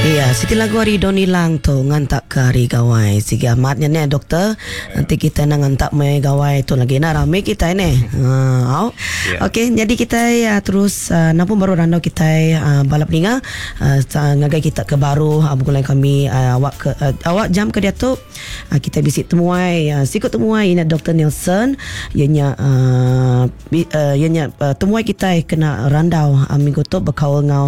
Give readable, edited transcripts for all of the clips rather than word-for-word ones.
Iya, siki lagu hari doni lang tu ngantak ke hari gawai. Siki amatnya ni doktor. Nanti kita nak ngantak mai gawai tu lagi nak ramai kita ni. Okey, jadi kita terus nampun baru randau kita balap ninga. Ngagai kita ke baru bukan kami awak jam ke dia tu kita bisik temuai sikut temuai ina Dr. Nelson ianya temuai kita kena randau minggu tu berkawal ngau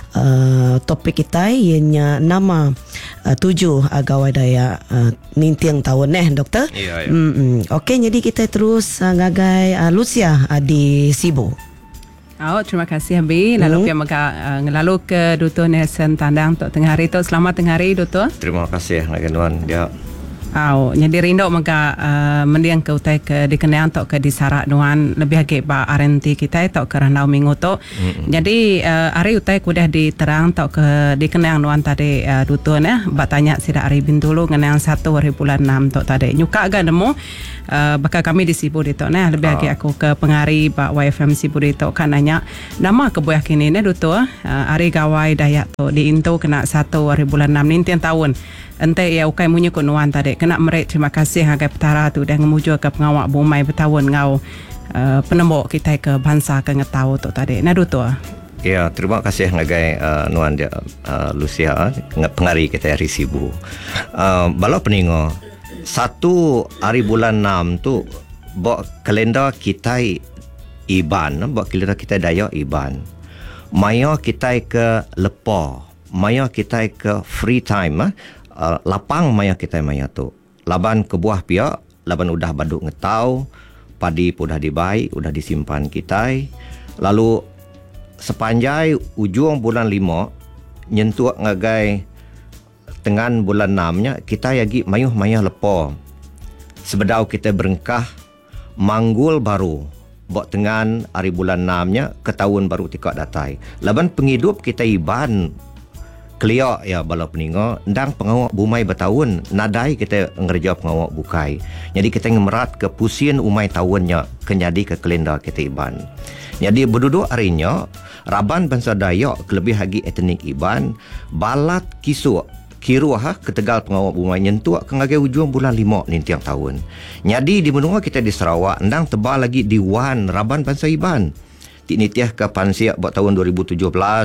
topik kita ianya nama 7 gawai daya nintiang tahun doktor. Ya. Okey, jadi kita terus ngagai Lucia di Sibu. Terima kasih Abi. Lalu ngelalu ke Dr. Nelson Tandang untuk tengah hari tu. Selamat tengah hari Dr. Terima kasih Tuan. Ya. Jadi rindu maka mendiang ke utai ke dikeneang tok ke disarak nuan lebih lagi ba RNT kita tok ke ranau minggu tok. Jadi hari utai kudah diterang tok ke dikeneang nuan tadi dutun ba tanya sida hari bintulu ngeneang 1 hari bulan 6 tok tadi. Nyuka agak nemu bakal kami di Sibu di tok lebih lagi aku ke pengari ba YFM Sibu di tok kan nanya nama kebuah kini dutu hari gawai dayak tok di Into kena 1 hari bulan 6 nintian tahun. Ente ya ukai munyi ko nuan tadi kena merek terima kasih hagai petara tu dah ngemuju ke pengawak bumai bertahun ngau penembok kita ke bangsa ke ngetau tu tadi nadu tu. Ya, terima kasih ngagai nuan dia Lucia pengari kita hari Sibu. Balau peningo 1 hari bulan 6 tu bok kalender kita Iban, bok kalender kita Dayak Iban. Maya kita ke lepo, maya kita ke free time lapang maya kita maya tu. Laban ke buah pia, laban udah baduk ngetau, padi pun dah dibaik, udah disimpan kita. Lalu sepanjang ujung bulan 5 nyentuh ngagai tengan bulan 6-nya kita lagi mayuh-mayah lepo. Sebedau kita berengkah manggul baru bok tengan hari bulan 6-nya ke tahun baru tikak datai. Laban penghidup kita Iban Keliak ya bala peningo ndang pengawak bumai bertahun nadai kita ngerja pengawak bukai. Jadi kita ngemerat ke pusin umai tahunnya kenyadi ke kalender kita Iban. Jadi berduduk harinya Raban bangsa Dayak kelebih lagi etnik Iban balat kisuk kiruah ke Tegal pengawak bumai nyentuh ke ngagai ujung bulan 5 nintiang tahun. Jadi di menua kita di Sarawak ndang tebal lagi di Wan Raban bangsa Iban. Tik nitiah ke pansiak buat tahun 2017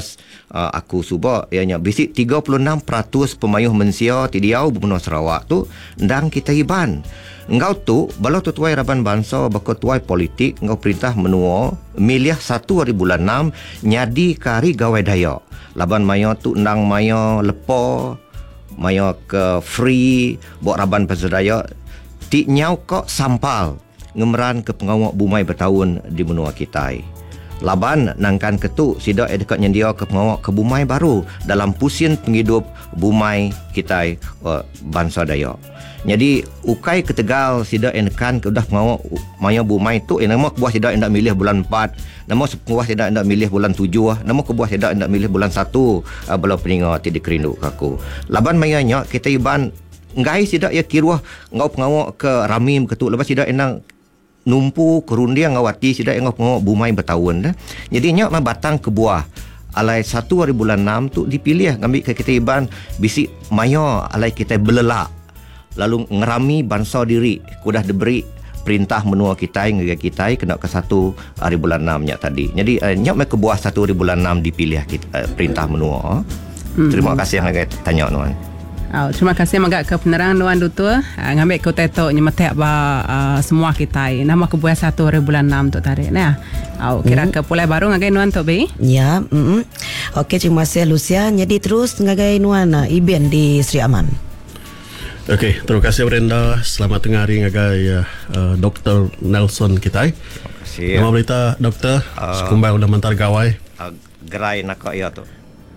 aku subak ianya bisik 36% pemayuh mensia tidiau benua Sarawak tu ndang kita Iban. Engkau tu balau tu tuai Raban bangsa bako tuai politik engkau perintah menua milih 1 hari bulan 6 nyadi kari gawai Dayak. Laban maya tu ndang maya lepo maya ke free buat Raban bangsa Dayak tik nyau kok sampal ngemeran ke pengawak bumai bertahun di benua kita. Laban nangkan ketuk sidak dekat nyendia ke pengawak ke bumai baru dalam pusin penghidup bumai kita bangsa Dayak. Jadi ukai ke Tegal sidak enekan ke udah pengawak maya bumai tu nama kebuah sidak hendak milih bulan 4, nama kebuah sidak hendak milih bulan 7, nama kebuah sidak hendak milih bulan 1 belau peninga tidak kerindu kaku. Laban mayanya kita Iban ngai sidak ya kiruah ngau pengawak ke Ramim ketuk lepas sidak enang numpu kerundiang ngawati sidak engau pengawak bumai bertahun jadi nyak batang ke buah alai 1 hari bulan 6 tu dipilih ngambil ke kita Iban bisik maya alai kita belelak lalu ngerami bangsa diri kudah diberi perintah menua kita ngagai kita kena ke 1 hari bulan 6 nyak tadi jadi nyak ke buah 1 hari bulan 6 dipilih kita, perintah menua. Terima kasih ngagai tanya nuan. Terima kasih magak ke penerangan nuan dutu ngambil ke tetok nyemetek ba semua kita nama kebuah 1 hari bulan 6 tu tadi kira ke pulai baru ngagai nuan tu be ya. Okey, terima kasih Lucia. Jadi terus ngagai nuan Iben di Sri Aman. Okey, terima kasih Brenda. Selamat tengah hari ngagai Dr. Nelson kita. Terima kasih. Nama berita doktor sekumbang udah mentar gawai gerai nak ya tu.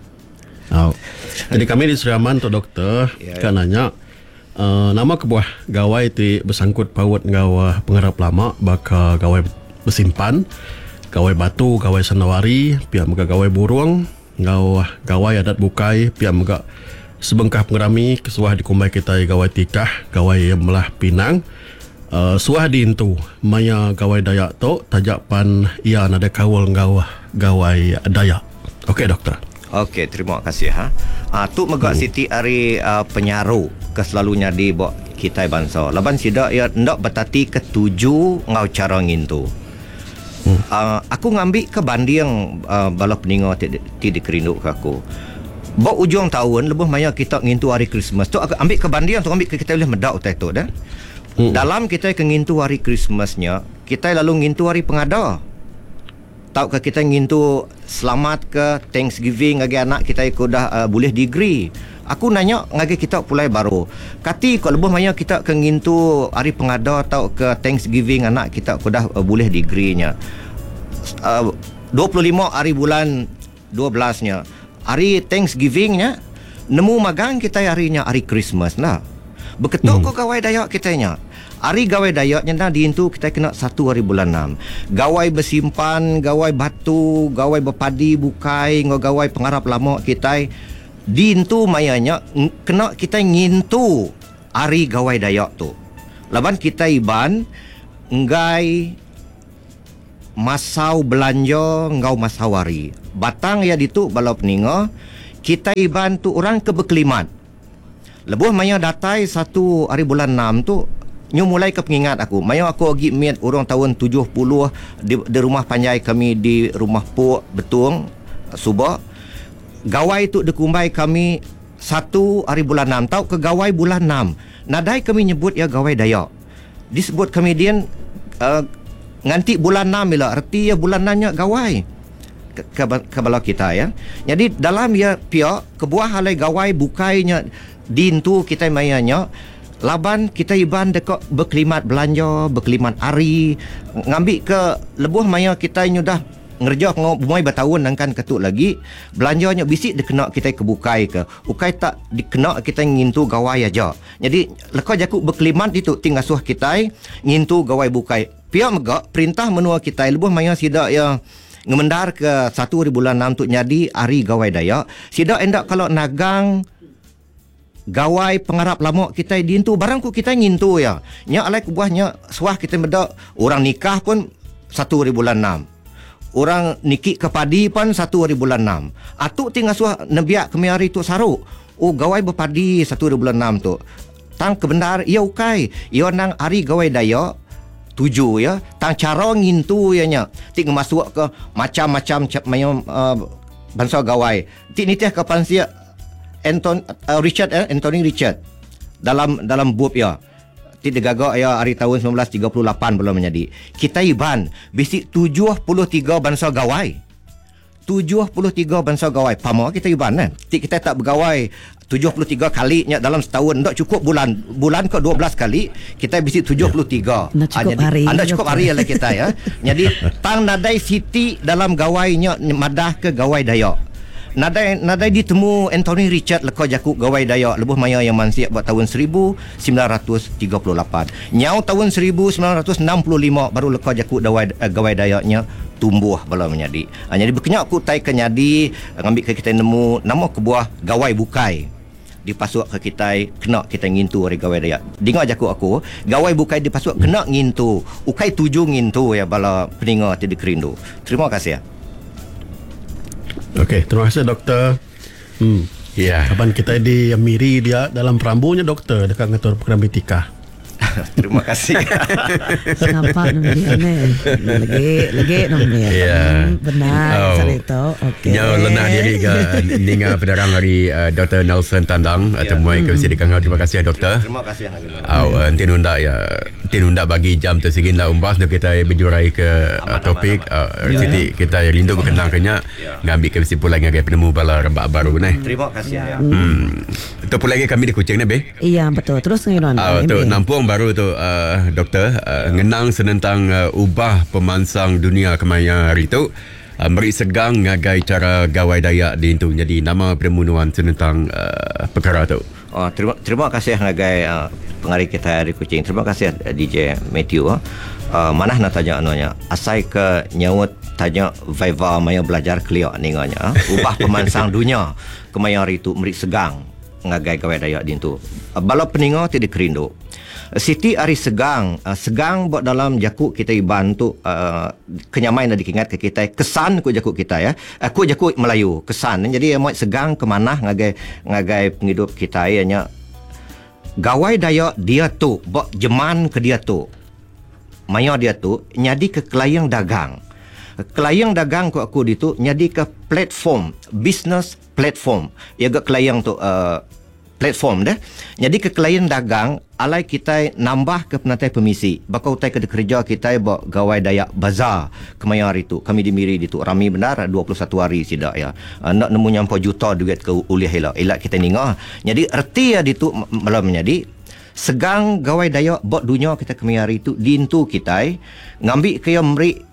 Jadi kami di Sri Aman tu doktor kan nanya nama kebuah gawai ti bersangkut paut gawai pengarap lama baka gawai bersimpan gawai batu gawai sanawari pihak mega gawai burung gawai adat bukai pihak mega sebengkah pengerami kesuah dikumbai kita gawai tikah gawai melah pinang suah di Intu maya gawai Dayak tu tajapan ia nada kawal gawai Dayak. Okey doktor. Okey, terima kasih tu megak Siti hari penyaru keselalunya di bok kita bangsa. Laban sida ya ndak betati ketujuh ngau cara ngintu. Aku ngambil ke banding bala peningo ti dikerindu ke aku. Bok ujung tahun lebih maya kita ngintu hari Christmas. Tu aku ambil ke banding tu ambil ke kita boleh medak utai tu dah. Dalam kita ke ngintu hari Christmasnya, kita lalu ngintu hari pengada. Tahu ke kita ngintu selamat ke Thanksgiving ngagi anak kita ikut dah boleh degree. Aku nanya ngagi kita pulai baru. Kati kalau lebih maya kita ke ngintu hari pengada atau ke Thanksgiving anak kita ikut dah boleh degree-nya. 25 hari bulan 12-nya. Hari Thanksgiving-nya nemu magang kita harinya hari Christmas lah. Beketuk kau gawai dayak kitanya. Hari gawai dayaknya dah diintu kita kena 1 hari bulan 6. Gawai bersimpan, gawai batu, gawai berpadi bukai, gawai pengarap lama kita diintu mayanya kena kita ngintu hari gawai dayak tu. Laban kita iban ngai masau belanja ngau masau hari. Batang ya ditu bala peninga kita iban tu orang ke berkelimat. Lebuh maya datai 1 hari bulan 6 tu nyu mulai ke pengingat aku. Maya aku pergi meet orang tahun 70 di rumah panjai kami di rumah Puk Betung Subak. Gawai tu dikumbai kami 1 hari bulan 6. Tahu ke gawai bulan 6. Nadai kami nyebut ya gawai dayak. Disebut kemudian nganti bulan 6 bila erti ya bulan 6 nya gawai. Ke bala kita ya. Jadi dalam ya pia kebuah halai gawai bukainya dintu kita mayanya laban kita iban dekat berkelimat belanja, berkelimat hari, ngambil ke lebuh maya kita nyudah ngerja ngomoi bertahun nangkan ketuk lagi, belanjanya bisik dikena kita kebukai ke. Ukai tak dikena kita ngintu gawai aja. Jadi lekau jakuk berkelimat itu tinggal suah kita ngintu gawai bukai. Pia megak perintah menua kita lebuh maya sida ya ngemendar ke 1 hari bulan 6 tu nyadi hari gawai dayak. Sida endak kalau nagang gawai pengarap lama kita dintu barangku kita ngintu ya. Nya alai kubuahnya suah kita medak orang nikah pun 1 hari bulan 6. Orang nikik ke padi pun 1 hari bulan 6. Atuk tinggal suah nebiak kemiari tu saruk. Oh gawai berpadi 1 hari bulan 6 tu. Tang kebendar ia ukai. Ia nang hari gawai dayak 7 ya. Tang cara ngintu ya nya. Ting masuk ke macam-macam bangsa gawai. Tik nitih kapan sia Anthony Richard dalam bup ya tidak gagak ya hari tahun 1938 belum menjadi kita iban bisik 73 bangsa gawai 73 bangsa gawai pama kita iban kan kita tak bergawai 73 kali nya dalam setahun tak cukup bulan ke 12 kali kita bisik 73 anda cukup hari lah kita ya jadi tang nadai siti dalam gawainya madah ke gawai dayak. Nadai ditemu Anthony Richard lekau jakuk gawai dayak lebuh maya yang mansiap buat tahun 1938. Nyau tahun 1965 baru lekau jakuk gawai dayaknya tumbuh bala menjadi. Jadi berkenyak aku tai ke nyadi ngambil ke kita nemu nama kebuah gawai bukai. Dipasuk ke kita kena kita ngintu hari gawai dayak. Dengar jakuk aku gawai bukai dipasuk kena ngintu. Ukai 7 ngintu ya bala peninga ti dikerindu. Terima kasih ya. Okey, terima kasih doktor. Ya. Kapan kita di Miri dia dalam perambunya doktor dekat ngatur program etika. Terima kasih. Kenapa namanya lagi namanya. Ya. Benar cerita. Okey. Nya lenah diri ke ninga penerang hari Dr. Nelson Tandang temui ke sini kang. Terima kasih doktor. Terima kasih tinunda bagi jam tersegin lah umbas nak kita berjurai ke topik siti kita rindu berkenang kenya ngambil kesimpulan ngagai penemu bala rembak baru ni. Terima kasih ya. Tu pula lagi kami di Kuching ni be. Iya betul. Terus ngiron. Tu nampung baru tu doktor ngenang senentang ubah pemansang dunia kemaya hari tu meri segang ngagai cara gawai dayak di itu jadi nama permunuan senentang perkara tu. Terima kasih ngagai pengarih kita di Kuching. Terima kasih DJ Matthew. Manah nak tanya anunya asai ke nyawut tanya Viva maya belajar keliak ninganya ubah pemansang dunia kemaya hari tu meri segang ngagai gawai dayak di itu. Bala peninga ti dikerindu. Siti ari segang buat dalam jakuk kita iban tu kenyamai dah dikingat ke kita kesan ku jakuk kita ya. Aku jakuk Melayu kesan. Jadi moy segang ke mana ngagai penghidup kita nya gawai Dayak dia tu buat jeman ke dia tu. Maya dia tu nyadi ke kelayang dagang. Kelayang dagang ku aku di tu nyadi ke platform, business platform. Ya ke kelayang tu platform dah. Jadi ke klien dagang alai kita nambah ke penatai permisi. Bakau utai ke kerja kita buat gawai Dayak bazar kemaya hari tu. Kami dimiri di tu rami benar 21 hari sidak ya. Nak nemu nyampa juta duit ke uliah elak kita ningah. Jadi erti ya di tu malam menjadi segang gawai Dayak buat dunia kita kemaya hari tu dintu kita ngambil ke yang memberi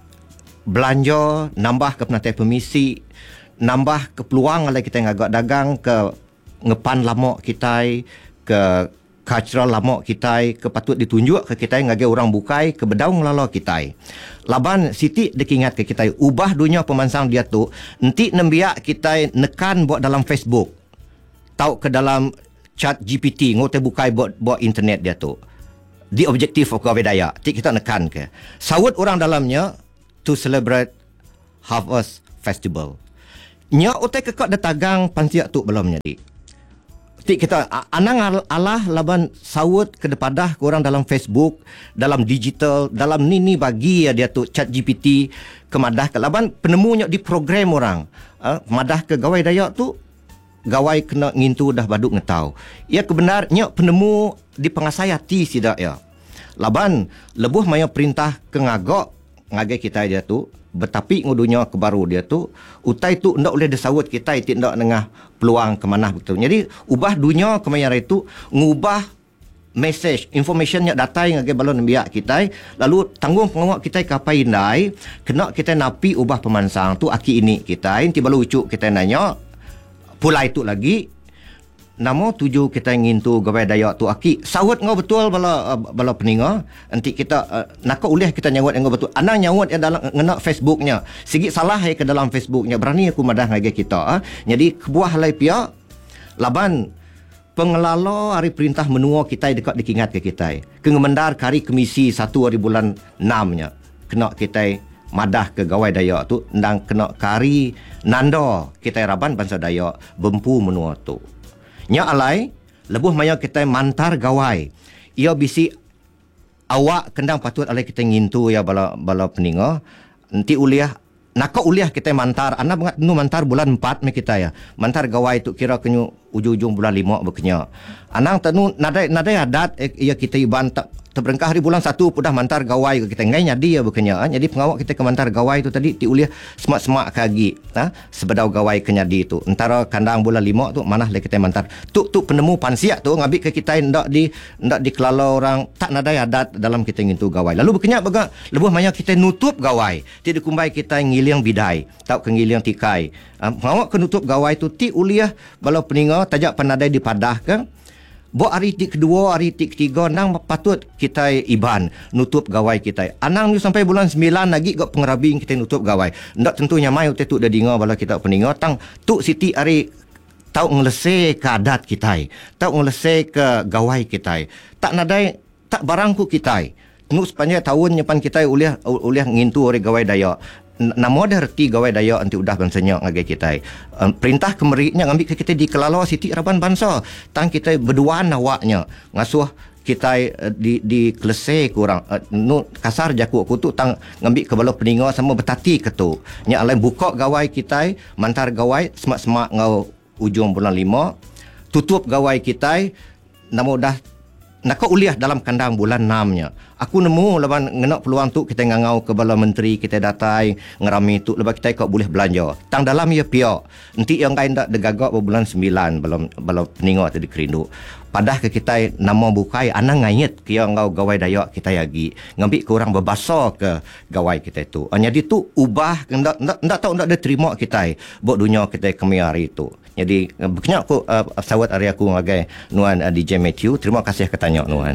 belanja nambah ke penatai permisi nambah ke peluang alai kita ngagak dagang ke ngepan lamak kita ke cultural lamak kita ke patut ditunjuk ke kita ngagai orang bukai ke bedaung lala kita laban Siti dekingat ke kita ubah dunia pemansang dia tu nanti nembiak kita nekan buat dalam Facebook tahu ke dalam chat GPT ngote bukai buat internet dia tu di objektif of Gawai Dayak ti kita nekan ke sawut orang dalamnya to celebrate Harvest Festival nya otai kekak datagang pansiak tu belum jadi kita anang Allah laban sawut ke depadah ke orang dalam Facebook dalam digital dalam ni bagi ya dia tu chat GPT kemadah ke laban penemunya di program orang madah ke Gawai Dayak tu gawai kena ngintu dah baduk ngetau ia kebenarnya penemu di pengasayati sidak ya laban lebuh maya perintah ke ngagai kita dia tu betapi ngudunya ke baru dia tu utai tu ndak boleh disawut kita tidak nengah peluang ke mana betul. Jadi ubah dunia ke mayar itu ngubah message informationnya data yang ngagai balon biak kita lalu tanggung pengawak kita kapai indai kena kita napi ubah pemansang tu aki ini kita inti balu ucuk kita nanya pula itu lagi namo tuju kita ingin tu Gawai Dayak tu aki sawut ngau betul bala peninga nanti kita nak ulih kita nyawat ngau betul anang nyawat yang dalam ngena Facebooknya sigi salah ke dalam Facebooknya berani aku madah ngagai kita jadi kebuah halai pihak laban pengelala hari perintah menua kita dekat dikingat ke kita kengemendar kari komisi 1 hari bulan 6 nya kena kita madah ke Gawai Dayak tu ndang kena kari nanda kita raban bangsa Dayak bempu menua tu nya alai lebuh maya kita mantar gawai ia bisi awak kendang patut alai kita ngintu ya bala peninga nanti uliah nak uliah kita mantar anda bangat nu mantar bulan 4 me kita ya mantar gawai tu kira kenyu ujung-ujung bulan 5 bekenya anang tanu nadai adat ia kita iban terberengkah hari bulan 1 pudah mantar gawai ke kita ngai nyadi ya bekenya jadi pengawak kita ke mantar gawai tu tadi ti uliah semak-semak kagi sebedau gawai ke nyadi tu antara kandang bulan 5 tu manah le kita mantar tu penemu pansiak tu ngambil ke kita ndak di kelala orang tak nadai adat dalam kita ngintu gawai lalu bekenya baga lebuh maya kita nutup gawai ti dikumbai kita ngiliang bidai tau ke ngiliang tikai pengawak ke nutup gawai tu ti uliah bala peninga tajak panadai dipadah ke Bo hari kedua, hari ketiga nang patut kita iban nutup gawai kita. Anang ni sampai bulan 9 lagi gak pengerabing kita nutup gawai. Ndak tentunya mai tu dah dengar bala kita peninga tang tu Siti hari tau ngelese ke adat kita. Tau ngelese ke gawai kita. Tak nadai tak barangku kita. Nu sepanjang tahun nyepan kita uliah ngintu ori gawai Dayak. Namo dah reti Gawai Dayak nanti udah bansanya ngagai kita. Perintah kemeriknya ngambil ke kita di kelala Siti Raban bangsa. Tang kita berduaan awaknya ngasuh kita di kelese kurang nu kasar jaku aku tu tang ngambil ke bala peninga sama betati ke tu. Nya alai buka gawai kita, mantar gawai semak-semak ngau ujung bulan 5. Tutup gawai kita namo dah nak uliah dalam kandang bulan 6-nya. Aku nemu lepas ngenak peluang tu kita ngangau ke bala menteri kita datai ngerami tu lepas kita kau boleh belanja. Tang dalam ya piak. Nanti yang kain dak degagak bulan 9 bala peninga tu dikerindu. Padah ke kita nama bukai anang ngayet ke yang ngau Gawai Dayak kita yagi. Ngambil ke orang berbasa ke gawai kita tu. Jadi tu ubah ndak tahu ndak ada terima kita buat dunia kita kemiari tu. Jadi berkenyak aku sawat area aku ngagai Nuan DJ Matthew. Terima kasih katanya Nuan.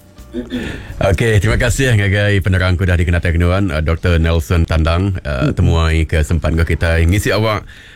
Okey, terima kasih ngagai penerang kuda di Kenatai Nuan Dr. Nelson Tandang temuai kesempatan kita ngisi awak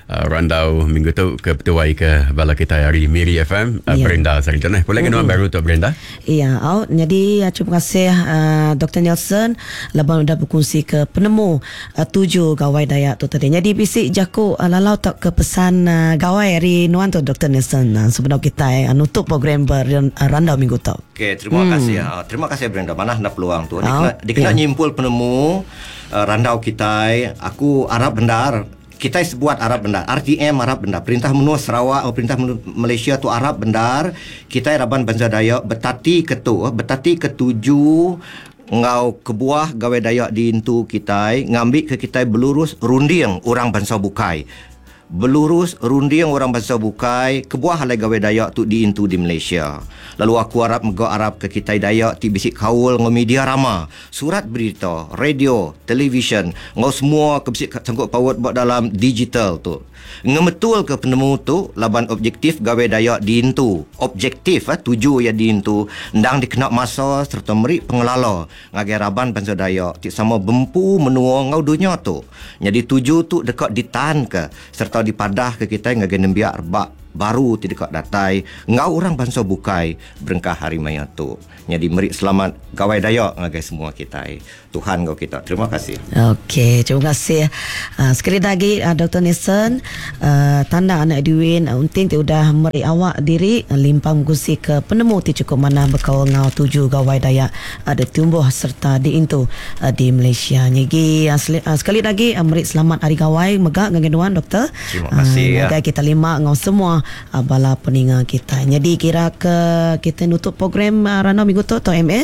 randau minggu tu ke petuai ke bala kita hari Miri FM Brenda Sarjana. Boleh kenalan baru untuk Brenda? Iya, jadi terima kasih Dr. Nelson laban sudah berkongsi ke penemu 7 gawai Dayak tu tadi. Jadi bisik jaku lalau tak ke pesan gawai hari nuan tu Dr. Nelson sebenarnya kita nutup program randau minggu tu. Okey, terima kasih. Terima kasih Brenda. Mana ada peluang tu. Dikena nyimpul penemu randau kita. Aku harap benar kita sebuat Arab Bendar, RTM Arab Bendar, Perintah Menua Sarawak atau Perintah Menua Malaysia tu Arab Bendar, kita Raban Bangsa Dayak betati ketujuh ngau kebuah gawai Dayak di intu kita, ngambil ke kita belurus runding orang bangsa Bukai. Belurus runding orang bangsa Bukai kebuah halai gawai Dayak tu di intu di Malaysia. Lalu aku harap mego Arab ke kita Dayak ti bisik kaul ngau media rama, surat berita, radio, televisyen, ngau semua ke bisik sangkut paut buat dalam digital tu. Ngemetul ke penemu tu laban objektif gawai Dayak di intu. Objektif tuju ya di intu ndang dikena masa serta meri pengelala ngagai raban bangsa Dayak ti sama bempu menua ngau dunia tu. Jadi tuju tu dekat ditan ke serta dipadah ke kita ngagai nembiak rebak baru ti dekat datai ngau orang bangsa Bukai berengkah hari maya tu. Jadi meri selamat gawai Dayak ngagai semua kita. Tuhan kau kita. Terima kasih. Okey, terima kasih. Sekali lagi Dr. Nelson, tanda anak Edwin unting ti udah meri awak diri limpang gusi ke penemu ti cukup mana bekau ngau 7 gawai Dayak ada tumbuh serta di intu di Malaysia. Jadi sekali lagi meri selamat hari gawai megak ngangenuan doktor. Terima kasih. Ngagai kita lima ngau semua bala peninga kita. Jadi kira ke kita nutup program Rana minggu tu atau MA?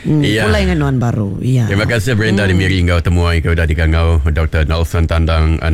Mulai dengan nuan baru. Ya. Terima kasih Brenda di Miri ngau temuai kau dah dikangau Dr. Nelson Tandang